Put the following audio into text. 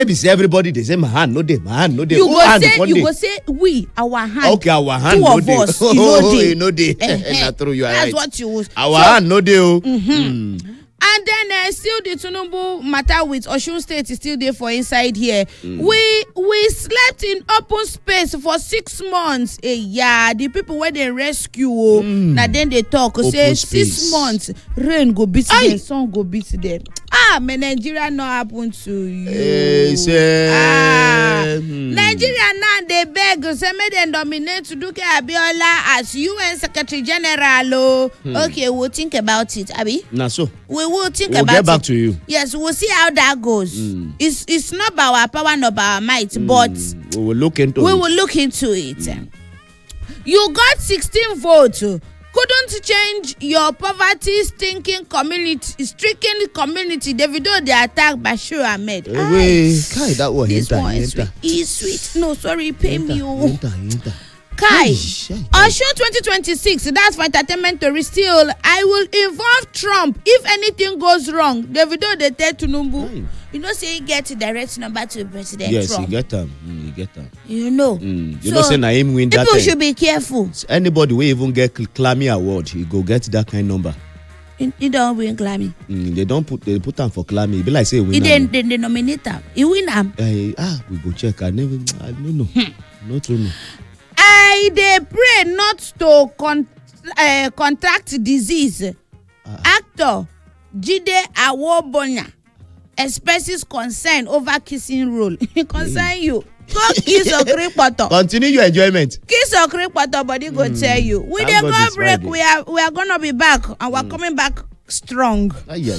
Maybe say everybody they say my hand no dey. You go say we our hand. Okay, our hand two no of dey. us. You no dey. Na true, you are That's right. what you will. Our hand no dey. And then still the Tinubu matter with Osun State is still there for inside here. We slept in open space for 6 months. Yeah, the people where they rescue, now then they talk say space. 6 months rain go beat them, sun go beat them. May Nigeria not happen to you. Nigeria now they beg say may they nominate Duke Abiola as UN Secretary General. Okay, we'll think about it, Abi. Na so. We will think We'll about get back it. to you. Yes, we'll see how that goes. It's not by our power, not by our might, but we will look into we it. will look into it. You got 16 votes. Couldn't change your poverty-stricken community. Davido they attack Bashir Ahmed. That one. This one is sweet. No, sorry, pay me. Kai, Osun 2026, that's for entertainment story still. I will involve Trump if anything goes wrong. Davido they tell Tinubu. You know, say he get direct number to President yes, Trump. Yes, you get them. You know. You know, say na him win that. People should be careful. Anybody will even get Clammy award, he go get that kind of number. He don't win Clammy. They put them for Clammy. It be like say win. They nominate him. He win him. We go check. I don't know. Not true. They pray not to contract disease. Actor Jide Awobonya expresses concern over kissing role. Concern you. Go kiss or creep water. Continue your enjoyment. Kiss or creep water, body go tell you. We dey go break. We are gonna be back and we're coming back strong.